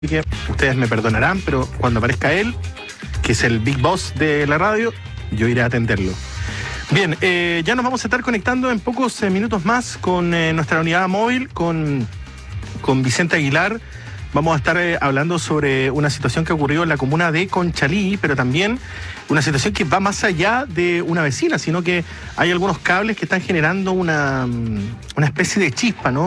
que ustedes me perdonarán, pero cuando aparezca él, que es el Big Boss de la radio, yo iré a atenderlo. Bien, ya nos vamos a estar conectando en pocos minutos más con nuestra unidad móvil, con Vicente Aguilar. Vamos a estar hablando sobre una situación que ocurrió en la comuna de Conchalí, pero también una situación que va más allá de una vecina, sino que hay algunos cables que están generando una especie de chispa, ¿no?